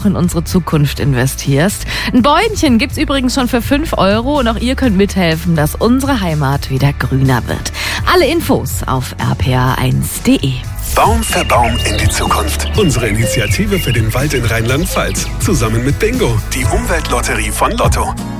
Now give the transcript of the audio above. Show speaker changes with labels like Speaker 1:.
Speaker 1: in unsere Zukunft investierst. Ein Bäumchen gibt's übrigens schon für 5 € und auch ihr könnt mithelfen, dass unsere Heimat wieder grüner wird. Alle Infos auf rpa1.de.
Speaker 2: Baum für Baum in die Zukunft. Unsere Initiative für den Wald in Rheinland-Pfalz. Zusammen mit Bingo, die Umweltlotterie von Lotto.